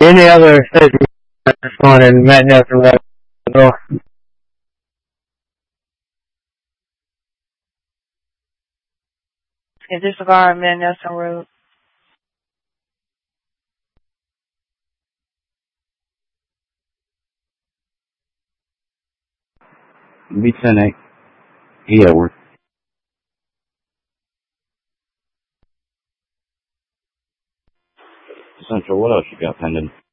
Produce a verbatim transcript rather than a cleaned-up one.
Any other safety responding, Matt Nelson Road. In disregard, Matt Nelson Road. B ten eight. E Edward. Central, what else you got pending?